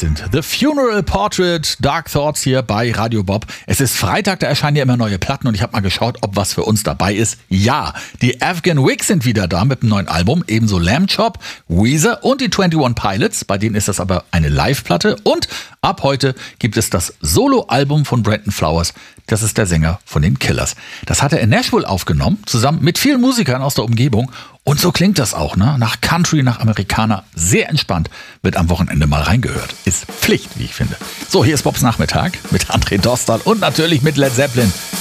sind The Funeral Portrait, Dark Thoughts hier bei Radio Bob. Es ist Freitag, da erscheinen ja immer neue Platten und ich habe mal geschaut, ob was für uns dabei ist. Ja, die Afghan Wigs sind wieder da mit einem neuen Album, ebenso Lamb Chop, Weezer und die 21 Pilots, bei denen ist das aber eine Live-Platte. Und ab heute gibt es das Solo-Album von Brandon Flowers. Das ist der Sänger von den Killers. Das hat er in Nashville aufgenommen, zusammen mit vielen Musikern aus der Umgebung. Und so klingt das auch, ne? Nach Country, nach Amerikaner. Sehr entspannt. Wird am Wochenende mal reingehört. Ist Pflicht, wie ich finde. So, hier ist Bobs Nachmittag mit André Dostal und natürlich mit Led Zeppelin.